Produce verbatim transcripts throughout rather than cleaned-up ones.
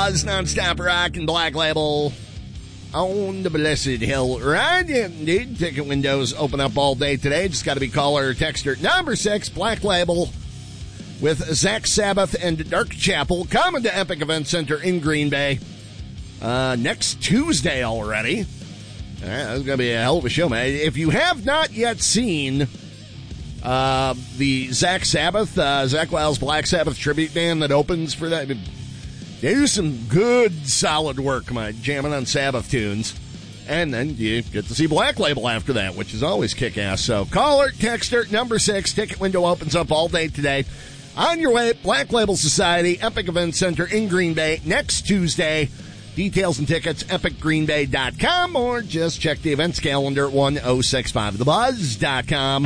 Buzz, non-stop rock and Black Label on the Blessed Hill. Right, indeed. Ticket windows open up all day today. Just got to be caller or texter. Number six, Black Label with Zach Sabbath and Dark Chapel coming to Epic Event Center in Green Bay uh, next Tuesday already. All right, that's going to be a hell of a show, man. If you have not yet seen uh, the Zach Sabbath, uh, Zach Wiles Black Sabbath tribute band that opens for that, they do some good, solid work, man, jamming on Sabbath tunes. And then you get to see Black Label after that, which is always kick-ass. So caller, texter, number six, ticket window opens up all day today. On your way, Black Label Society, Epic Event Center in Green Bay next Tuesday. Details and tickets, epic green bay dot com, or just check the events calendar at ten sixty-five the buzz dot com.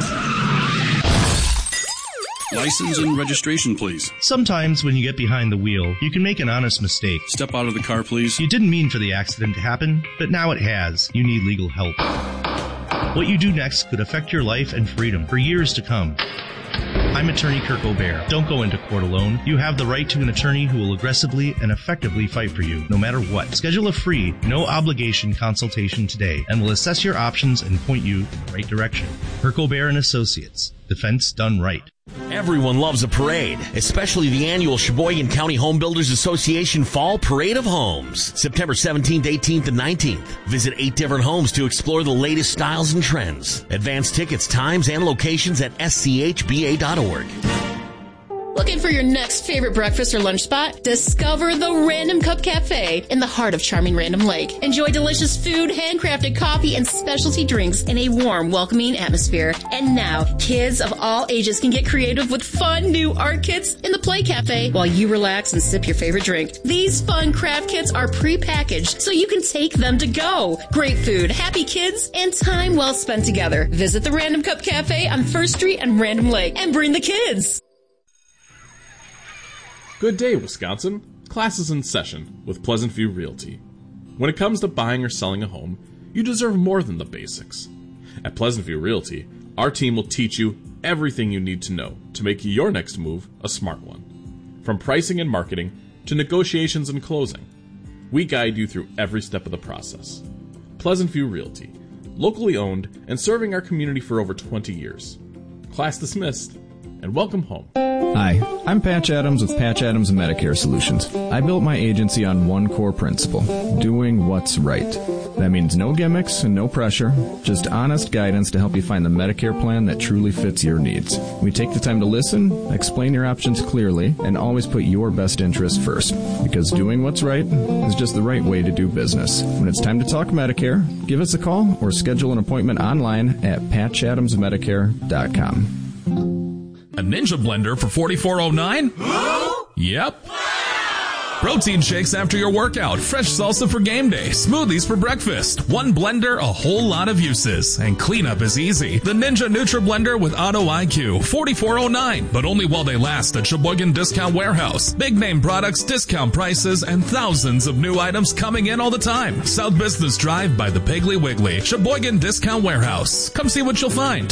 License and registration, please. Sometimes when you get behind the wheel, you can make an honest mistake. Step out of the car, please. You didn't mean for the accident to happen, but now it has. You need legal help. What you do next could affect your life and freedom for years to come. I'm attorney Kirk O'Bear. Don't go into court alone. You have the right to an attorney who will aggressively and effectively fight for you, no matter what. Schedule a free, no-obligation consultation today, and we'll assess your options and point you in the right direction. Kirk O'Bear and Associates. Defense done right. Everyone loves a parade, especially the annual Sheboygan County Home Builders Association Fall Parade of Homes, September seventeenth, eighteenth, and nineteenth. Visit eight different homes to explore the latest styles and trends. Advance tickets, times, and locations at s c h b a dot org. Looking for your next favorite breakfast or lunch spot? Discover the Random Cup Cafe in the heart of charming Random Lake. Enjoy delicious food, handcrafted coffee, and specialty drinks in a warm, welcoming atmosphere. And now, kids of all ages can get creative with fun new art kits in the Play Cafe while you relax and sip your favorite drink. These fun craft kits are pre-packaged so you can take them to go. Great food, happy kids, and time well spent together. Visit the Random Cup Cafe on First Street and Random Lake and bring the kids. Good day, Wisconsin. Class is in session with Pleasant View Realty. When it comes to buying or selling a home, you deserve more than the basics. At Pleasant View Realty, our team will teach you everything you need to know to make your next move a smart one. From pricing and marketing to negotiations and closing, we guide you through every step of the process. Pleasant View Realty, locally owned and serving our community for over twenty years. Class dismissed, and welcome home. Hi, I'm Patch Adams with Patch Adams Medicare Solutions. I built my agency on one core principle, doing what's right. That means no gimmicks and no pressure, just honest guidance to help you find the Medicare plan that truly fits your needs. We take the time to listen, explain your options clearly, and always put your best interest first, because doing what's right is just the right way to do business. When it's time to talk Medicare, give us a call or schedule an appointment online at patch adams medicare dot com. A Ninja blender for forty-four oh nine? Yep. Protein shakes after your workout, fresh salsa for game day, smoothies for breakfast. One blender, a whole lot of uses. And cleanup is easy. The Ninja Nutra Blender with Auto I Q, forty-four oh nine. But only while they last at Sheboygan Discount Warehouse. Big name products, discount prices, and thousands of new items coming in all the time. South Business Drive by the Piggly Wiggly. Sheboygan Discount Warehouse. Come see what you'll find.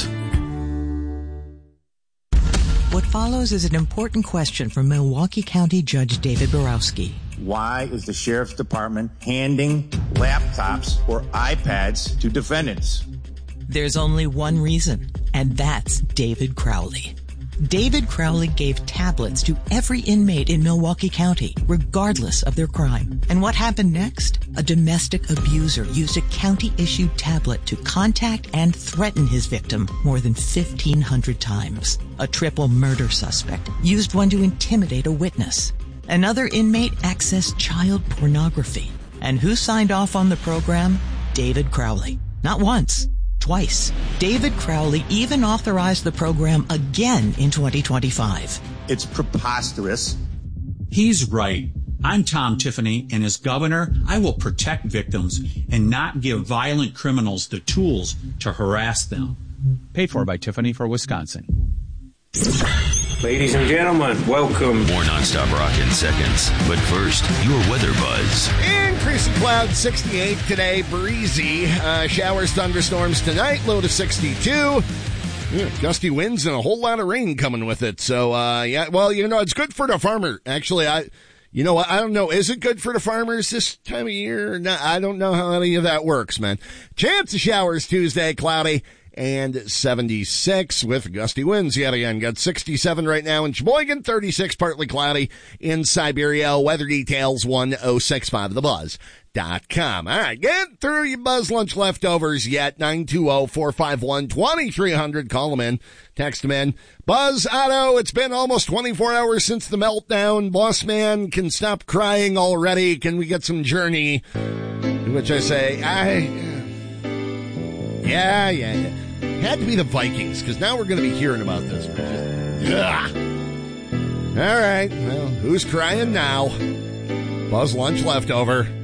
What follows is an important question from Milwaukee County Judge David Borowski. Why is the Sheriff's Department handing laptops or iPads to defendants? There's only one reason, and that's David Crowley. David Crowley gave tablets to every inmate in Milwaukee County, regardless of their crime. And what happened next? A domestic abuser used a county-issued tablet to contact and threaten his victim more than fifteen hundred times. A triple murder suspect used one to intimidate a witness. Another inmate accessed child pornography. And who signed off on the program? David Crowley. Not once. Twice. David Crowley even authorized the program again in twenty twenty-five. It's preposterous. He's right. I'm Tom Tiffany, and as governor, I will protect victims and not give violent criminals the tools to harass them. Paid for by Tiffany for Wisconsin. Ladies and gentlemen, welcome. More nonstop rock in seconds. But first, your weather buzz. Increasing clouds, sixty-eight today, breezy. Uh, showers, thunderstorms tonight, low to sixty-two. Yeah, gusty winds and a whole lot of rain coming with it. So, uh, yeah, well, you know, it's good for the farmer. Actually, I, You know what? I don't know. Is it good for the farmers this time of year? No, I don't know how any of that works, man. Chance of showers Tuesday, cloudy and seventy-six with gusty winds yet again. Got sixty-seven right now in Sheboygan, thirty-six partly cloudy in Siberia. Weather details one oh six five the buzz dot com. All right, get through your Buzz Lunch leftovers yet. nine two zero, four five one, two three zero zero. Call them in. Text them in. Buzz Otto, it's been almost twenty-four hours since the meltdown. Boss man can stop crying already. Can we get some Journey? To which I say, I... Yeah, yeah, yeah. Had to be the Vikings, because now we're going to be hearing about this. Ugh. All right, well, who's crying now? Buzz Lunch leftover.